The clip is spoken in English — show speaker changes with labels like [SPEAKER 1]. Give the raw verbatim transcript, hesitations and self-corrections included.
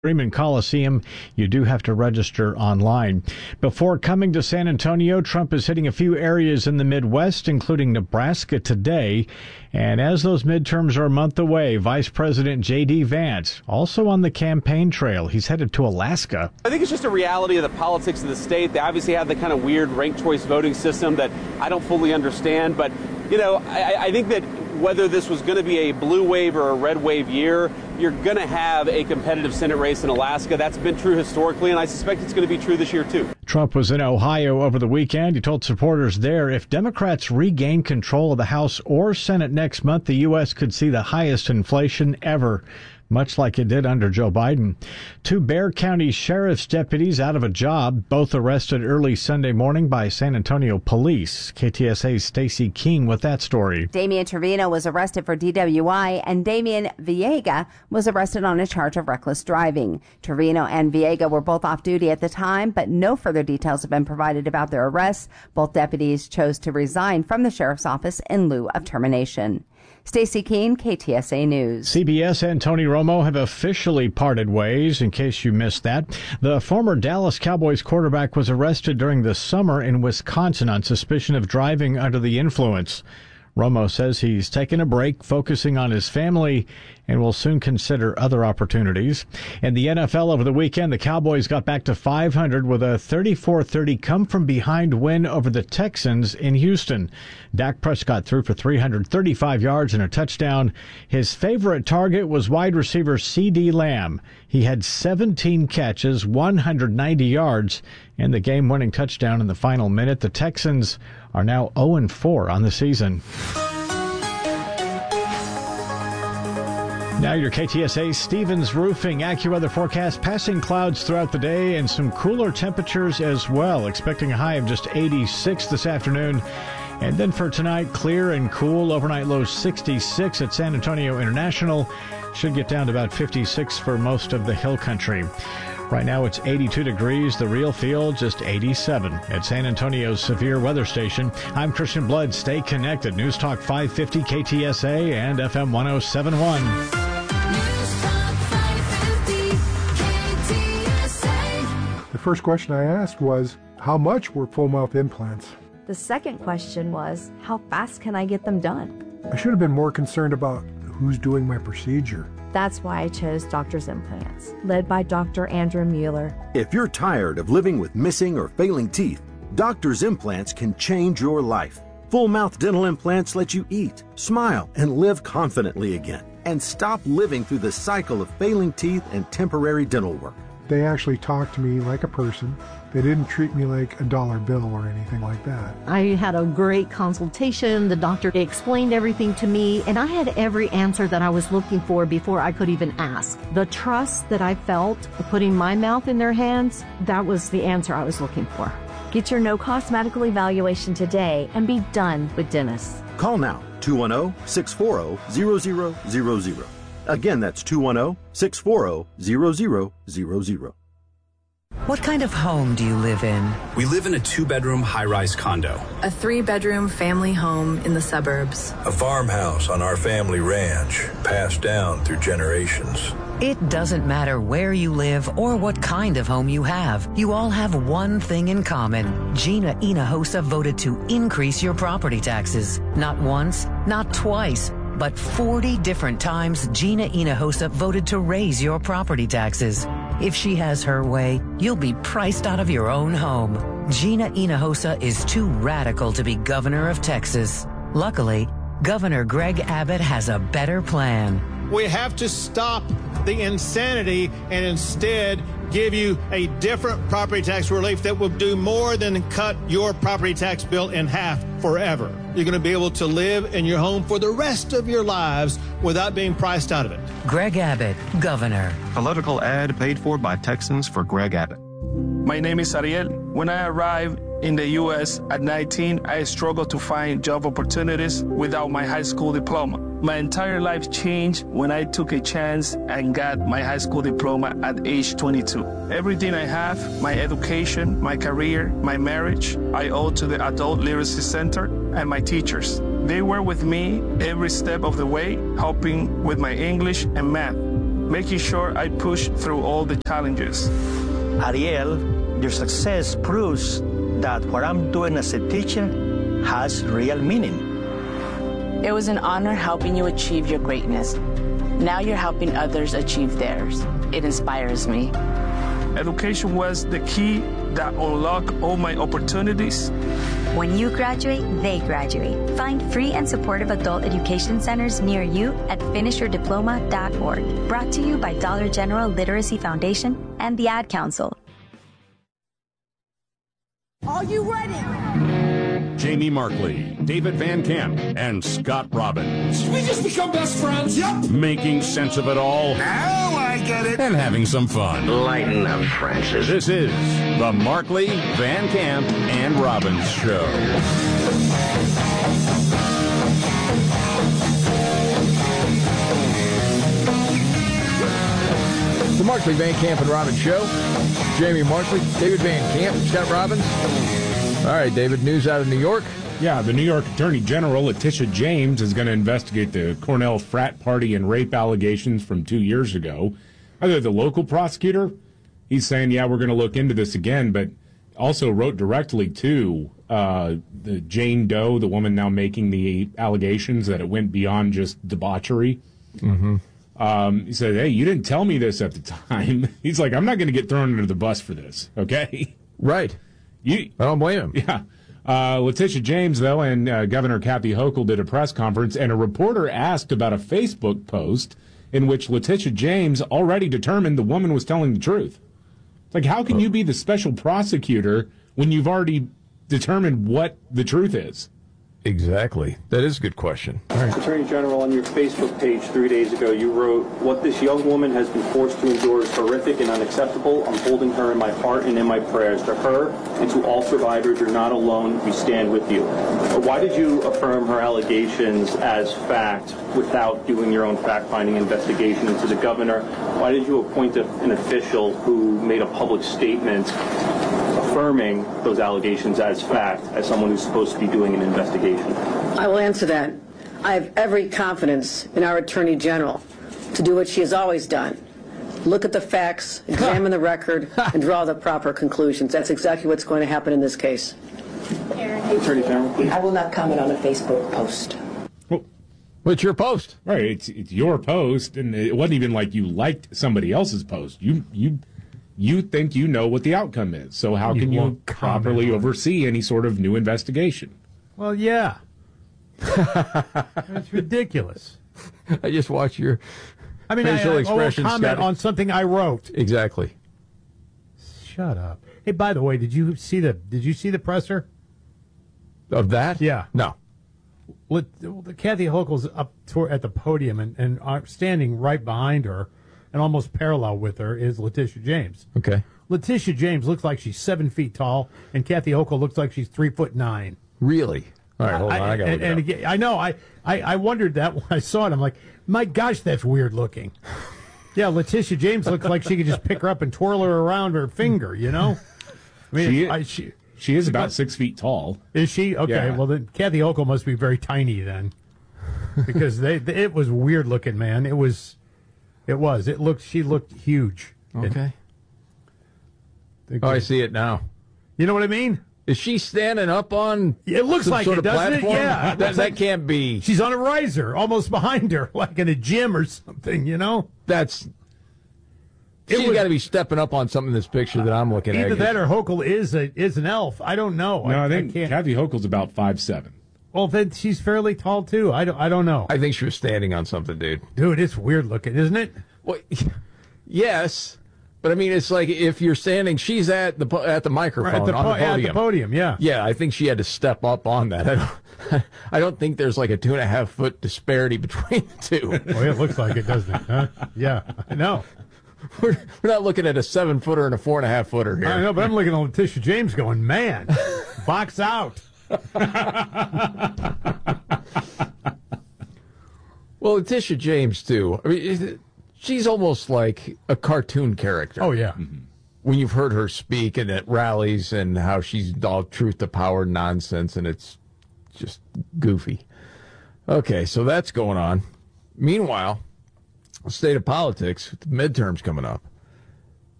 [SPEAKER 1] Freeman Coliseum. You do have to register online. Before coming to San Antonio, Trump is hitting a few areas in the Midwest, including Nebraska today. And as those midterms are a month away, Vice President J D. Vance also on the campaign trail. He's headed to Alaska.
[SPEAKER 2] I think it's just a reality of the politics of the state. They obviously have the kind of weird ranked choice voting system that I don't fully understand. But, you know, I, I think that whether this was going to be a blue wave or a red wave year, you're going to have a competitive Senate race in Alaska. That's been true historically, and I suspect it's going to be true this year, too.
[SPEAKER 1] Trump was in Ohio over the weekend. He told supporters there if Democrats regain control of the House or Senate next month, the U S could see the highest inflation ever, much like it did under Joe Biden. Two Bexar County Sheriff's deputies out of a job, both arrested early Sunday morning by San Antonio police. K T S A's Stacy King with that story.
[SPEAKER 3] Damian Trevino was arrested for D W I, and Damian Viega was arrested on a charge of reckless driving. Trevino and Viega were both off duty at the time, but no further details have been provided about their arrests. Both deputies chose to resign from the sheriff's office in lieu of termination. Stacy Keene, K T S A News.
[SPEAKER 1] C B S and Tony Romo have officially parted ways, in case you missed that. The former Dallas Cowboys quarterback was arrested during the summer in Wisconsin on suspicion of driving under the influence. Romo says he's taken a break, focusing on his family, and will soon consider other opportunities. In the N F L over the weekend, the Cowboys got back to five hundred with a thirty-four thirty come-from-behind win over the Texans in Houston. Dak Prescott threw for three hundred thirty-five yards and a touchdown. His favorite target was wide receiver C D Lamb. He had seventeen catches, one hundred ninety yards, and the game-winning touchdown in the final minute. The Texans are now oh and four on the season. Now your K T S A Stevens Roofing AccuWeather forecast. Passing clouds throughout the day and some cooler temperatures as well. Expecting a high of just eighty-six this afternoon. And then for tonight, clear and cool. Overnight low sixty-six at San Antonio International. Should get down to about fifty-six for most of the hill country. Right now it's eighty-two degrees. The real feel just eighty-seven at San Antonio's Severe Weather Station. I'm Christian Blood. Stay connected. News Talk five fifty K T S A and F M one oh seven point one.
[SPEAKER 4] The first question I asked was, how much were full mouth implants?
[SPEAKER 5] The second question was, how fast can I get them done?
[SPEAKER 4] I should have been more concerned about who's doing my procedure.
[SPEAKER 5] That's why I chose Doctor's Implants, led by Doctor Andrew Mueller.
[SPEAKER 6] If you're tired of living with missing or failing teeth, Doctor's Implants can change your life. Full mouth dental implants let you eat, smile, and live confidently again, and stop living through the cycle of failing teeth and temporary dental work.
[SPEAKER 4] They actually talked to me like a person. They didn't treat me like a dollar bill or anything like that.
[SPEAKER 7] I had a great consultation. The doctor explained everything to me, and I had every answer that I was looking for before I could even ask. The trust that I felt putting my mouth in their hands, that was the answer I was looking for.
[SPEAKER 5] Get your no-cost medical evaluation today and be done with dentists.
[SPEAKER 6] Call now, two one zero, six four zero, zero zero zero zero. Again, that's two one zero, six four zero, zero zero zero zero.
[SPEAKER 8] What kind of home do you live in?
[SPEAKER 9] We live in a two-bedroom high-rise condo.
[SPEAKER 10] A three-bedroom family home in the suburbs.
[SPEAKER 11] A farmhouse on our family ranch, passed down through generations.
[SPEAKER 8] It doesn't matter where you live or what kind of home you have. You all have one thing in common. Gina Hinojosa voted to increase your property taxes. Not once, not twice, but forty different times Gina Hinojosa voted to raise your property taxes. If she has her way, you'll be priced out of your own home. Gina Hinojosa is too radical to be governor of Texas. Luckily, Governor Greg Abbott has a better plan.
[SPEAKER 12] We have to stop the insanity and instead give you a different property tax relief that will do more than cut your property tax bill in half forever. You're going to be able to live in your home for the rest of your lives without being priced out of it.
[SPEAKER 8] Greg Abbott, Governor.
[SPEAKER 13] Political ad paid for by Texans for Greg Abbott.
[SPEAKER 14] My name is Ariel. When I arrived in the U S at nineteen, I struggled to find job opportunities without my high school diploma. My entire life changed when I took a chance and got my high school diploma at age twenty-two. Everything I have, my education, my career, my marriage, I owe to the Adult Literacy Center and my teachers. They were with me every step of the way, helping with my English and math. making sure I push through all the challenges.
[SPEAKER 15] Ariel, your success proves that what I'm doing as a teacher has real meaning.
[SPEAKER 16] It was an honor helping you achieve your greatness. Now you're helping others achieve theirs. It inspires me.
[SPEAKER 14] Education was the key that unlocked all my opportunities.
[SPEAKER 17] When you graduate, they graduate. Find free and supportive adult education centers near you at finish your diploma dot org. Brought to you by Dollar General Literacy Foundation and the Ad Council.
[SPEAKER 18] Are you ready?
[SPEAKER 19] Jamie Markley, David Van Camp, and Scott Robbins.
[SPEAKER 18] Did we just become best friends? Yep.
[SPEAKER 19] Making sense of it all.
[SPEAKER 18] Now I get it.
[SPEAKER 19] And having some fun.
[SPEAKER 20] Lighten up, Francis.
[SPEAKER 19] This is the Markley, Van Camp, and Robbins Show.
[SPEAKER 21] The Markley, Van Camp, and Robbins Show. Jamie Markley, David Van Camp, Scott Robbins. All right, David, news out of New York.
[SPEAKER 22] Yeah, the New York Attorney General, Letitia James, is going to investigate the Cornell frat party and rape allegations from two years ago. Either the local prosecutor, he's saying, yeah, we're going to look into this again, but also wrote directly to uh, the Jane Doe, the woman now making the allegations, that it went beyond just debauchery.
[SPEAKER 21] Mm-hmm.
[SPEAKER 22] Um, he said, hey, you didn't tell me this at the time. He's like, I'm not going to get thrown under the bus for this, okay?
[SPEAKER 21] Right.
[SPEAKER 22] You,
[SPEAKER 21] I don't blame him.
[SPEAKER 22] Yeah. Uh, Letitia James, though, and uh, Governor Kathy Hochul did a press conference, and a reporter asked about a Facebook post in which Letitia James already determined the woman was telling the truth. It's like, how can you be the special prosecutor when you've already determined what the truth is?
[SPEAKER 21] Exactly. That is a good question.
[SPEAKER 23] Right. Attorney General, on your Facebook page three days ago, you wrote, what this young woman has been forced to endure is horrific and unacceptable. I'm holding her in my heart and in my prayers. To her and to all survivors, you're not alone. We stand with you. Why did you affirm her allegations as fact without doing your own fact-finding investigation into the governor? Why did you appoint a, an official who made a public statement affirming those allegations as fact, as someone who's supposed to be doing an investigation?
[SPEAKER 24] I will answer that. I have every confidence in our Attorney General to do what she has always done. Look at the facts, examine the record, and draw the proper conclusions. That's exactly what's going to happen in this case.
[SPEAKER 23] Attorney General,
[SPEAKER 24] I will not comment on a Facebook post.
[SPEAKER 22] Well,
[SPEAKER 21] what's your post?
[SPEAKER 22] Right, it's it's your post, and it wasn't even like you liked somebody else's post. You you you think you know what the outcome is, so how
[SPEAKER 1] You
[SPEAKER 22] can you
[SPEAKER 1] won't
[SPEAKER 22] properly
[SPEAKER 1] comment on it.
[SPEAKER 22] oversee any sort of new investigation?
[SPEAKER 1] Well, yeah. It's ridiculous.
[SPEAKER 21] I just watch your
[SPEAKER 1] I mean,
[SPEAKER 21] facial
[SPEAKER 1] I, I,
[SPEAKER 21] expressions.
[SPEAKER 1] I will comment
[SPEAKER 21] Scotty.
[SPEAKER 1] on something I wrote.
[SPEAKER 21] Exactly.
[SPEAKER 1] Shut up. Hey, by the way, did you see the did you see the presser?
[SPEAKER 21] Of that?
[SPEAKER 1] Yeah.
[SPEAKER 21] No.
[SPEAKER 1] Let, Kathy Hochul's up to, at the podium, and, and uh, standing right behind her and almost parallel with her is Letitia James.
[SPEAKER 21] Okay.
[SPEAKER 1] Letitia James looks like she's seven feet tall, and Kathy Hochul looks like she's three foot nine.
[SPEAKER 21] Really? All right, hold on. I, I got to
[SPEAKER 1] and,
[SPEAKER 21] look
[SPEAKER 1] and
[SPEAKER 21] it up.
[SPEAKER 1] again, I know. I, I, I wondered that when I saw it. I'm like, my gosh, that's weird looking. Yeah, Letitia James looks like she could just pick her up and twirl her around her finger, you know? I mean,
[SPEAKER 22] She,
[SPEAKER 1] I, she,
[SPEAKER 22] she is about six feet tall.
[SPEAKER 1] Is she? Okay,
[SPEAKER 22] Yeah.
[SPEAKER 1] well, then Kathy Hochul must be very tiny then. Because they, they, it was weird looking, man. It was, it was. It looked, she looked huge.
[SPEAKER 21] Okay.
[SPEAKER 1] It,
[SPEAKER 21] Oh, I see it now.
[SPEAKER 1] You know what I mean?
[SPEAKER 21] Is she standing up on
[SPEAKER 1] It looks
[SPEAKER 21] some
[SPEAKER 1] like
[SPEAKER 21] sort
[SPEAKER 1] it,
[SPEAKER 21] of
[SPEAKER 1] doesn't
[SPEAKER 21] platform?
[SPEAKER 1] it? Yeah. It
[SPEAKER 21] That,
[SPEAKER 1] looks
[SPEAKER 21] that
[SPEAKER 1] like
[SPEAKER 21] can't be.
[SPEAKER 1] she's on a riser, almost behind her, like in a gym or something, you know?
[SPEAKER 21] That's.
[SPEAKER 1] It
[SPEAKER 21] She's
[SPEAKER 1] was-
[SPEAKER 21] got to be stepping up on something in this picture that I'm looking at.
[SPEAKER 1] Either that or Hochul is a, is an elf. I don't know.
[SPEAKER 22] No,
[SPEAKER 1] I,
[SPEAKER 22] I think
[SPEAKER 1] can't.
[SPEAKER 22] Kathy Hochul's about five seven.
[SPEAKER 1] Well, then she's fairly tall, too. I don't, I don't know.
[SPEAKER 21] I think she was standing on something, dude.
[SPEAKER 1] Dude, it's weird looking, isn't it?
[SPEAKER 21] Well, yes, but I mean, it's like if you're standing, she's at the po- at the microphone
[SPEAKER 1] At the,
[SPEAKER 21] on
[SPEAKER 1] po-
[SPEAKER 21] the podium.
[SPEAKER 1] at the podium, yeah.
[SPEAKER 21] Yeah, I think she had to step up on that. I don't, I don't think there's like a two and a half foot disparity between the two.
[SPEAKER 1] Well, it looks like it, doesn't it? Huh? Yeah, I know.
[SPEAKER 21] We're, we're not looking at a seven footer and a four and a half footer here.
[SPEAKER 1] I know, but I'm looking at Letitia James going, man, box out.
[SPEAKER 21] Well, Letitia James too. I mean, it- she's almost like a cartoon character.
[SPEAKER 1] Oh, yeah.
[SPEAKER 21] When you've heard her speak and at rallies and how she's all truth to power nonsense, and it's just goofy. Okay, so that's going on. Meanwhile, State of politics, midterms coming up.